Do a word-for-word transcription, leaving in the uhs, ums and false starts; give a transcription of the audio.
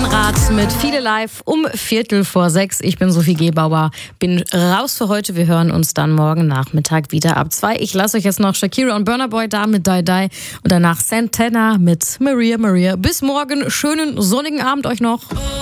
Ellenrad mit Viele Live um Viertel vor sechs. Ich bin Sophie Gebauer, bin raus für heute. Wir hören uns dann morgen Nachmittag wieder ab zwei. Ich lasse euch jetzt noch Shakira und Burna Boy da mit Die Die und danach Santana mit Maria Maria. Bis morgen, schönen sonnigen Abend euch noch.